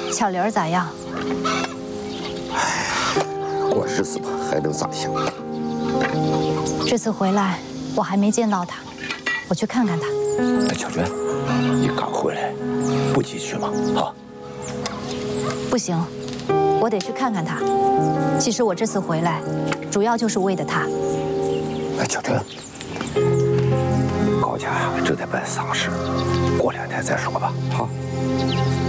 巧玲儿咋样？ 过日子吧，还能咋样？ 这次回来我还没见到她，我去看看她。 哎，小娟，你刚回来，不急去吗？啊？ 不行，我得去看看她。其实我这次回来，主要就是为的她。 哎，小娟，高家呀正在办丧事，过2天再说吧。好。